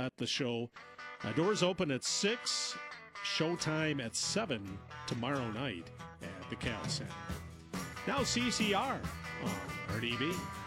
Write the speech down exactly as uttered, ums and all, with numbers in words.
at the show. Uh, doors open at six, showtime at seven tomorrow night at the Cal Center. Now C C R on R D B.